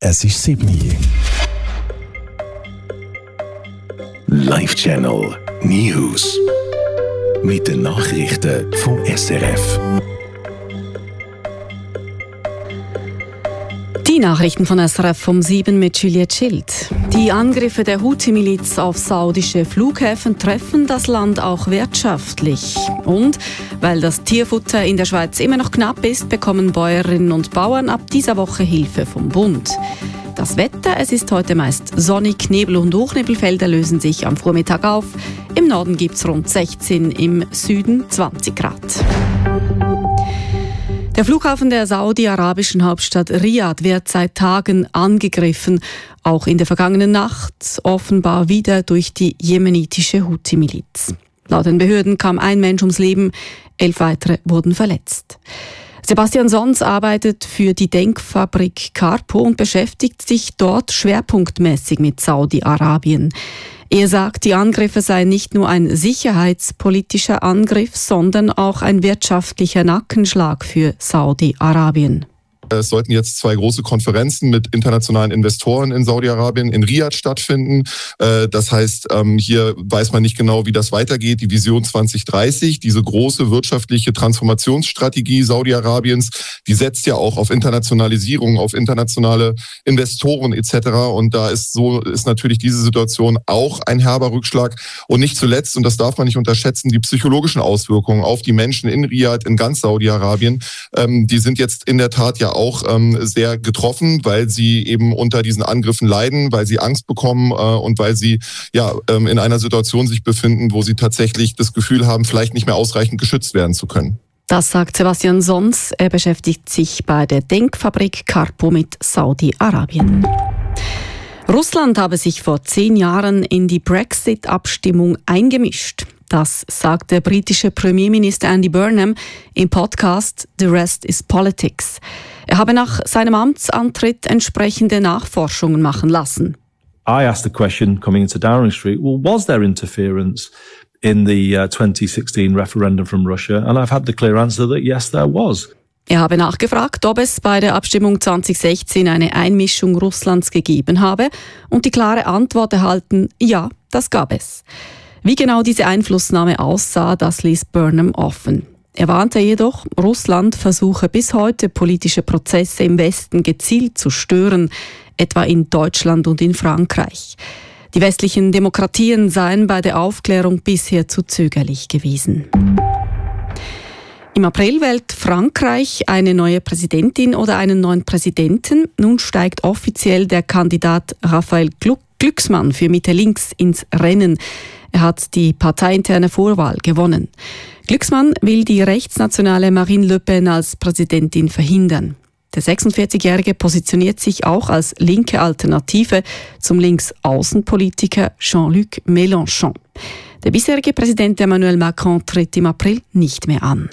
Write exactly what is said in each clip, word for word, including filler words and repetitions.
Es ist sieben Uhr. Live Channel News. Mit den Nachrichten vom S R F. Die Nachrichten von S R F um sieben mit Juliette Schild. Die Angriffe der Houthi-Miliz auf saudische Flughäfen treffen das Land auch wirtschaftlich. Und weil das Tierfutter in der Schweiz immer noch knapp ist, bekommen Bäuerinnen und Bauern ab dieser Woche Hilfe vom Bund. Das Wetter, es ist heute meist sonnig, Nebel und Hochnebelfelder lösen sich am Vormittag auf. Im Norden gibt es rund sechzehn, im Süden zwanzig Grad. Der Flughafen der saudi-arabischen Hauptstadt Riad wird seit Tagen angegriffen, auch in der vergangenen Nacht, offenbar wieder durch die jemenitische Houthi-Miliz. Laut den Behörden kam ein Mensch ums Leben, elf weitere wurden verletzt. Sebastian Sons arbeitet für die Denkfabrik Carpo und beschäftigt sich dort schwerpunktmäßig mit Saudi-Arabien. Er sagt, die Angriffe seien nicht nur ein sicherheitspolitischer Angriff, sondern auch ein wirtschaftlicher Nackenschlag für Saudi-Arabien. Es sollten jetzt zwei große Konferenzen mit internationalen Investoren in Saudi-Arabien in Riad stattfinden. Das heißt, hier weiß man nicht genau, wie das weitergeht. Die Vision zwanzig dreißig, diese große wirtschaftliche Transformationsstrategie Saudi-Arabiens, die setzt ja auch auf Internationalisierung, auf internationale Investoren et cetera. Und da ist so ist natürlich diese Situation auch ein herber Rückschlag. Und nicht zuletzt, und das darf man nicht unterschätzen, die psychologischen Auswirkungen auf die Menschen in Riad, in ganz Saudi-Arabien, die sind jetzt in der Tat ja auch ähm, sehr getroffen, weil sie eben unter diesen Angriffen leiden, weil sie Angst bekommen äh, und weil sie ja ähm, in einer Situation sich befinden, wo sie tatsächlich das Gefühl haben, vielleicht nicht mehr ausreichend geschützt werden zu können. Das sagt Sebastian Sons. Er beschäftigt sich bei der Denkfabrik Carpo mit Saudi-Arabien. Russland habe sich vor zehn Jahren in die Brexit-Abstimmung eingemischt. Das sagt der britische Premierminister Andy Burnham im Podcast The Rest is Politics. Er habe nach seinem Amtsantritt entsprechende Nachforschungen machen lassen. I asked the question coming into Downing Street, well, was there interference in the uh, twenty sixteen referendum from Russia? And I've had the clear answer that yes, there was. Er habe nachgefragt, ob es bei der Abstimmung zwanzig sechzehn eine Einmischung Russlands gegeben habe und die klare Antwort erhalten, ja, das gab es. Wie genau diese Einflussnahme aussah, das ließ Burnham offen. Er warnte jedoch, Russland versuche bis heute politische Prozesse im Westen gezielt zu stören, etwa in Deutschland und in Frankreich. Die westlichen Demokratien seien bei der Aufklärung bisher zu zögerlich gewesen. Im April wählt Frankreich eine neue Präsidentin oder einen neuen Präsidenten. Nun steigt offiziell der Kandidat Raphael Glucksmann für Mitte-Links ins Rennen. Er hat die parteiinterne Vorwahl gewonnen. Glucksmann will die rechtsnationale Marine Le Pen als Präsidentin verhindern. Der sechsundvierzigjährige positioniert sich auch als linke Alternative zum Linksaußenpolitiker Jean-Luc Mélenchon. Der bisherige Präsident Emmanuel Macron tritt im April nicht mehr an.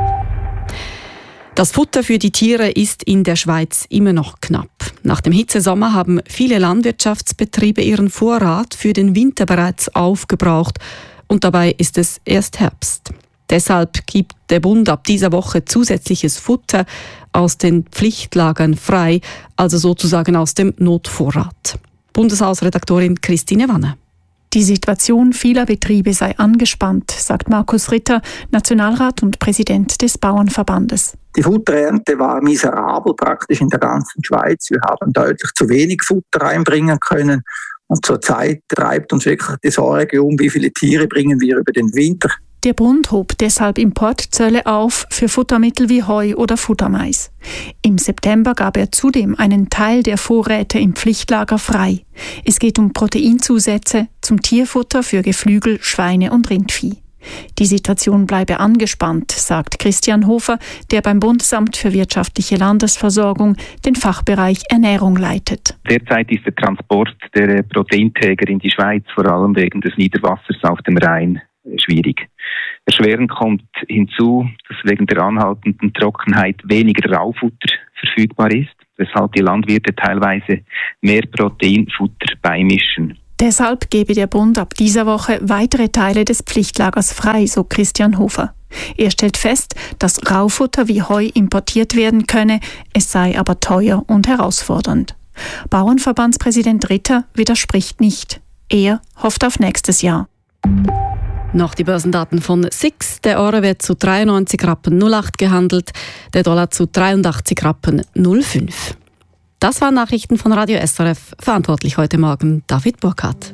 Das Futter für die Tiere ist in der Schweiz immer noch knapp. Nach dem Hitzesommer haben viele Landwirtschaftsbetriebe ihren Vorrat für den Winter bereits aufgebraucht und dabei ist es erst Herbst. Deshalb gibt der Bund ab dieser Woche zusätzliches Futter aus den Pflichtlagern frei, also sozusagen aus dem Notvorrat. Bundeshausredaktorin Christine Wanner. Die Situation vieler Betriebe sei angespannt, sagt Markus Ritter, Nationalrat und Präsident des Bauernverbandes. Die Futterernte war miserabel praktisch in der ganzen Schweiz. Wir haben deutlich zu wenig Futter einbringen können. Und zurzeit treibt uns wirklich die Sorge um, wie viele Tiere bringen wir über den Winter. Der Bund hob deshalb Importzölle auf für Futtermittel wie Heu oder Futtermais. Im September gab er zudem einen Teil der Vorräte im Pflichtlager frei. Es geht um Proteinzusätze zum Tierfutter für Geflügel, Schweine und Rindvieh. Die Situation bleibe angespannt, sagt Christian Hofer, der beim Bundesamt für wirtschaftliche Landesversorgung den Fachbereich Ernährung leitet. Derzeit ist der Transport der Proteinträger in die Schweiz, vor allem wegen des Niederwassers auf dem Rhein, schwierig. Erschwerend kommt hinzu, dass wegen der anhaltenden Trockenheit weniger Raufutter verfügbar ist, weshalb die Landwirte teilweise mehr Proteinfutter beimischen. Deshalb gebe der Bund ab dieser Woche weitere Teile des Pflichtlagers frei, so Christian Hofer. Er stellt fest, dass Raufutter wie Heu importiert werden könne, es sei aber teuer und herausfordernd. Bauernverbandspräsident Ritter widerspricht nicht. Er hofft auf nächstes Jahr. Noch die Börsendaten von S I X. Der Euro wird zu dreiundneunzig Rappen null acht gehandelt, der Dollar zu dreiundachtzig Rappen null fünf. Das waren Nachrichten von Radio S R F. Verantwortlich heute Morgen David Burkhardt.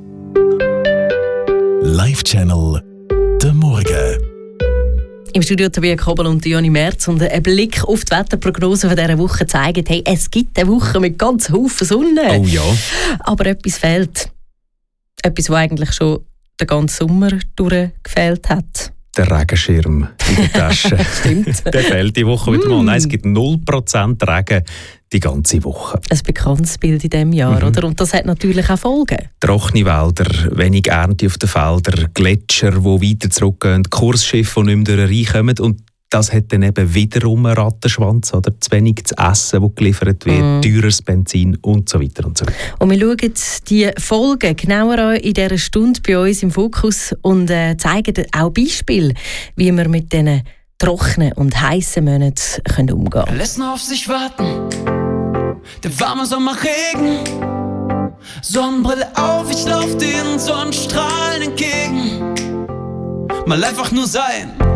Live-Channel «Der Morgen». Im Studio Tabea Kobel und Joni Merz und ein Blick auf die Wetterprognose von dieser Woche zeigt, hey, es gibt eine Woche mit ganz Haufen Sonne. Oh ja. Aber etwas fehlt. Etwas, was eigentlich schon den ganzen Sommer durchgefehlt hat. Der Regenschirm in der Tasche. Stimmt. Der fehlt die Woche wieder mal. Mm. Nein, es gibt null Prozent Regen die ganze Woche. Ein bekanntes Bild in diesem Jahr, mhm. oder? Und das hat natürlich auch Folgen. Trockene Wälder, wenig Ernte auf den Feldern, Gletscher, die weiter zurückgehen, Kursschiffe, die nicht mehr durch den Rhein kommen. Und das hat dann eben wiederum einen Rattenschwanz, oder? Zu wenig zu essen, das geliefert wird, mm. teures Benzin und so weiter und so weiter. Und wir schauen die Folgen genauer an in dieser Stunde bei uns im Fokus und äh, zeigen auch Beispiele, wie wir mit diesen trockenen und heißen Monaten umgehen können. Lässt nur auf sich warten, der warme Sommerregen. Sonnenbrille auf, ich lauf den Sonnenstrahlen entgegen. Mal einfach nur sein.